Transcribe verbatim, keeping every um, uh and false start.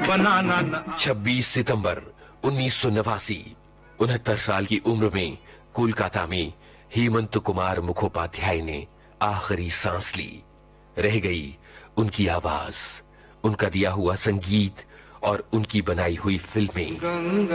बनाना न। छब्बीस सितंबर उन्नीस सौ नवासी, उनहत्तर साल की उम्र में कोलकाता में हेमंत कुमार मुखोपाध्याय ने आखिरी सांस ली। रह गई उनकी आवाज, उनका दिया हुआ संगीत और उनकी बनाई हुई फिल्में।